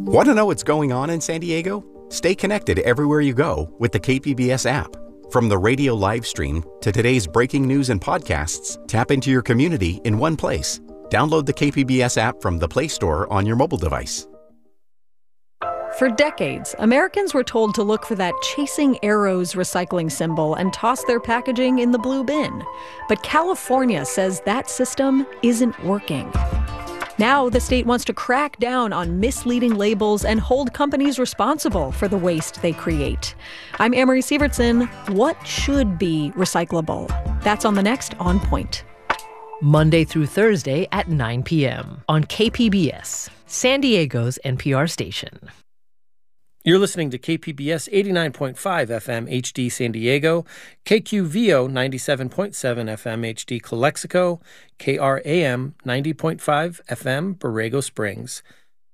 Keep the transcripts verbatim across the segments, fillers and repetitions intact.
Want to know what's going on in San Diego? Stay connected everywhere you go with the K P B S app. From the radio live stream to today's breaking news and podcasts, tap into your community in one place. Download the K P B S app from the Play Store on your mobile device. For decades, Americans were told to look for that chasing arrows recycling symbol and toss their packaging in the blue bin. But California says that system isn't working. Now the state wants to crack down on misleading labels and hold companies responsible for the waste they create. I'm Amory Sievertson. What should be recyclable? That's on the next On Point. Monday through Thursday at nine p.m. on K P B S, San Diego's N P R station. You're listening to K P B S eighty-nine point five F M H D San Diego, K Q V O ninety-seven point seven F M H D Calexico, K R A M ninety point five F M Borrego Springs.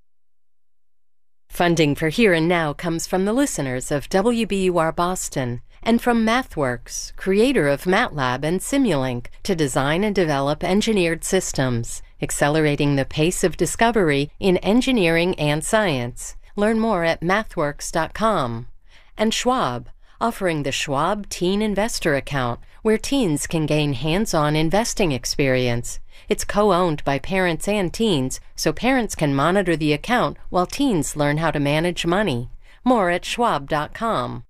Funding for Here and Now comes from the listeners of W B U R Boston and from MathWorks, creator of MATLAB and Simulink, to design and develop engineered systems, accelerating the pace of discovery in engineering and science. Learn more at mathworks dot com. And Schwab, offering the Schwab Teen Investor Account, where teens can gain hands-on investing experience. It's co-owned by parents and teens, so parents can monitor the account while teens learn how to manage money. More at schwab dot com.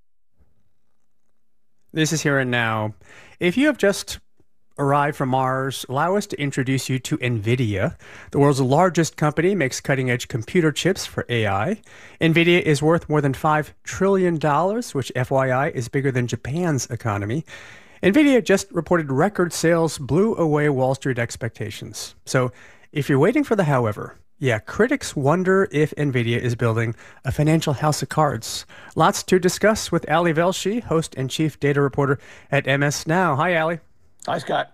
This is Here and Now. If you have just arrived from Mars, allow us to introduce you to NVIDIA. The world's largest company makes cutting-edge computer chips for A I. NVIDIA is worth more than five trillion dollars, which, F Y I, is bigger than Japan's economy. NVIDIA just reported record sales blew away Wall Street expectations. So if you're waiting for the however, yeah, critics wonder if NVIDIA is building a financial house of cards. Lots to discuss with Ali Velshi, host and chief data reporter at M S Now. Hi, Ali. Hi, Scott.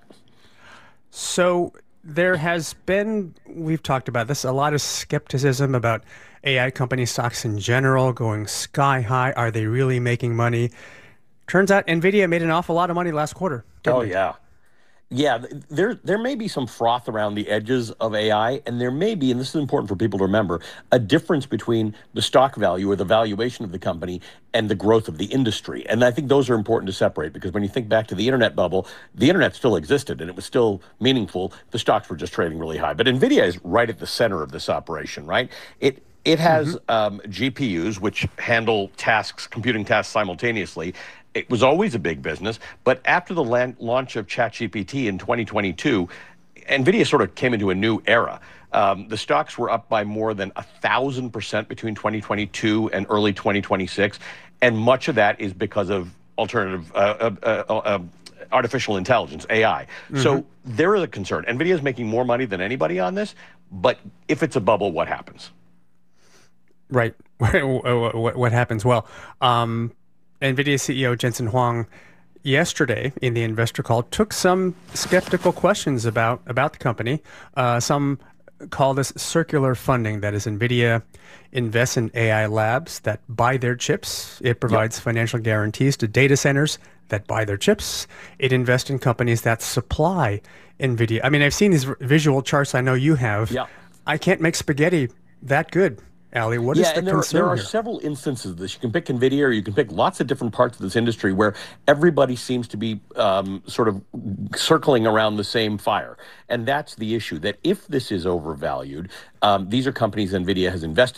So there has been, we've talked about this, a lot of skepticism about A I company stocks in general going sky high. Are they really making money? Turns out NVIDIA made an awful lot of money last quarter. Oh, they? yeah. Yeah, there there may be some froth around the edges of A I, and there may be, and this is important for people to remember, a difference between the stock value or the valuation of the company and the growth of the industry. And I think those are important to separate, because when you think back to the internet bubble, the internet still existed and it was still meaningful. The stocks were just trading really high. But NVIDIA is right at the center of this operation, right? It it has mm-hmm. um, G P Us, which handle tasks, computing tasks simultaneously. It was always a big business, but after the launch of ChatGPT in twenty twenty-two, NVIDIA sort of came into a new era. Um, the stocks were up by more than one thousand percent between twenty twenty-two and early twenty twenty-six, and much of that is because of alternative uh, uh, uh, uh, artificial intelligence, A I. Mm-hmm. So there is a concern. NVIDIA is making more money than anybody on this, but if it's a bubble, what happens? Right. what, what happens? Well, um, NVIDIA C E O Jensen Huang yesterday in the investor call took some skeptical questions about, about the company. Uh, some call this circular funding. That is, NVIDIA invests in A I labs that buy their chips. It provides yep. financial guarantees to data centers that buy their chips. It invests in companies that supply NVIDIA. I mean, I've seen these visual charts. I know you have. Yep. I can't make spaghetti that good. Ali, what yeah, is the and there, concern there are here? several instances of this. You can pick NVIDIA, or you can pick lots of different parts of this industry where everybody seems to be um, sort of circling around the same fire. And that's the issue, that if this is overvalued, um, these are companies NVIDIA has invested